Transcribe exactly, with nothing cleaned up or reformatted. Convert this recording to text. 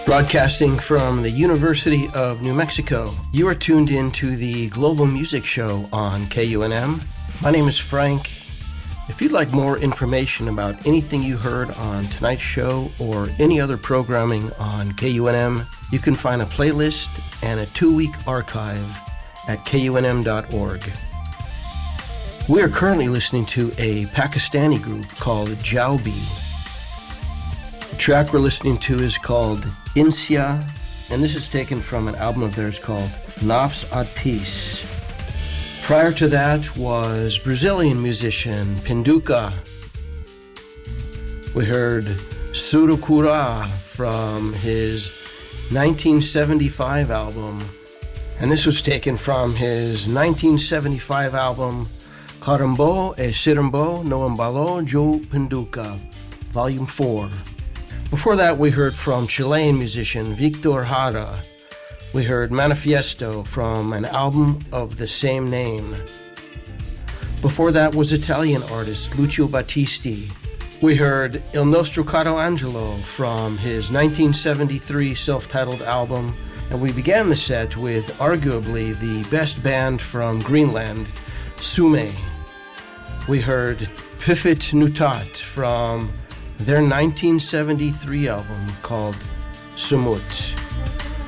Broadcasting from the University of New Mexico, you are tuned in to the Global Music Show on K U N M. My name is Frank. If you'd like more information about anything you heard on tonight's show or any other programming on K U N M, you can find a playlist and a two-week archive at K U N M dot org. We are currently listening to a Pakistani group called Jaubi. The track we're listening to is called Insia, and this is taken from an album of theirs called Nafs at Peace. Prior to that was Brazilian musician Pinduca. We heard Surucura from his nineteen seventy-five album, and this was taken from his nineteen seventy-five album Carambo e Sirimbo no Embalo Jo Pinduca, Volume four. Before that, we heard from Chilean musician Victor Jara. We heard Manifiesto from an album of the same name. Before that was Italian artist Lucio Battisti. We heard Il Nostro Caro Angelo from his nineteen seventy-three self-titled album, and we began the set with arguably the best band from Greenland, Sume. We heard Pifit Nutat from their nineteen seventy-three album called Sumut.